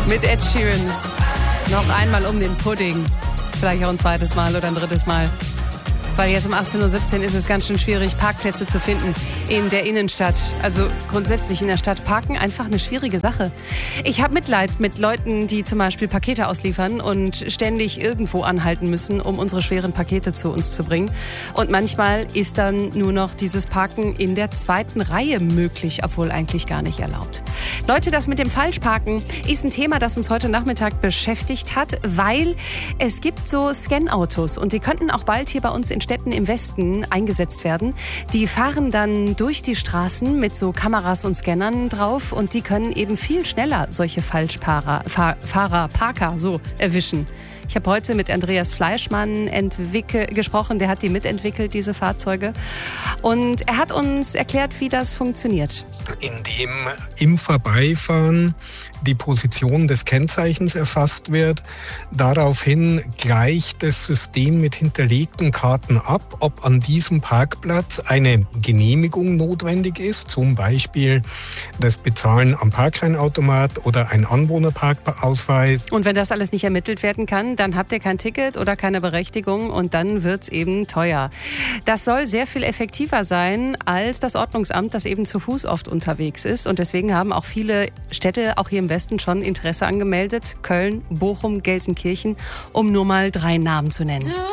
Mit Ed Sheeran. Noch einmal um den Pudding. Vielleicht auch ein zweites Mal oder ein drittes Mal. Weil jetzt um 18.17 Uhr ist es ganz schön schwierig, Parkplätze zu finden in der Innenstadt. Also grundsätzlich in der Stadt parken einfach eine schwierige Sache. Ich habe Mitleid mit Leuten, die zum Beispiel Pakete ausliefern und ständig irgendwo anhalten müssen, um unsere schweren Pakete zu uns zu bringen. Und manchmal ist dann nur noch dieses Parken in der zweiten Reihe möglich, obwohl eigentlich gar nicht erlaubt. Leute, das mit dem Falschparken ist ein Thema, das uns heute Nachmittag beschäftigt hat, weil es gibt so Scan-Autos und die könnten auch bald hier bei uns in Städten im Westen eingesetzt werden. Die fahren dann durch die Straßen mit so Kameras und Scannern drauf und die können eben viel schneller solche Parker so erwischen. Ich habe heute mit Andreas Fleischmann gesprochen, der hat die mitentwickelt, diese Fahrzeuge. Und er hat uns erklärt, wie das funktioniert. Indem im Vorbeifahren die Position des Kennzeichens erfasst wird. Daraufhin gleicht das System mit hinterlegten Karten ab, ob an diesem Parkplatz eine Genehmigung notwendig ist, zum Beispiel das Bezahlen am Parkleinautomat oder ein Anwohnerparkausweis. Und wenn das alles nicht ermittelt werden kann, dann habt ihr kein Ticket oder keine Berechtigung und dann wird es eben teuer. Das soll sehr viel effektiver sein als das Ordnungsamt, das eben zu Fuß oft unterwegs ist. Und deswegen haben auch viele Städte, auch hier im Westen, schon Interesse angemeldet. Köln, Bochum, Gelsenkirchen, um nur mal 3 Namen zu nennen.